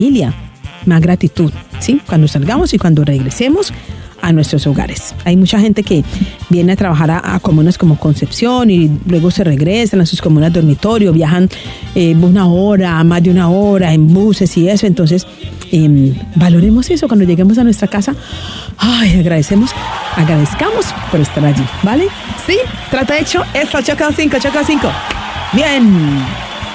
familia, más gratitud, ¿sí? Cuando salgamos y cuando regresemos a nuestros hogares. Hay mucha gente que viene a trabajar a comunas como Concepción y luego se regresan a sus comunas dormitorio, viajan una hora, más de una hora en buses y eso. Entonces, valoremos eso cuando lleguemos a nuestra casa. Ay, agradezcamos por estar allí, ¿vale? Sí, trato hecho. Esto, Choco 5. Bien.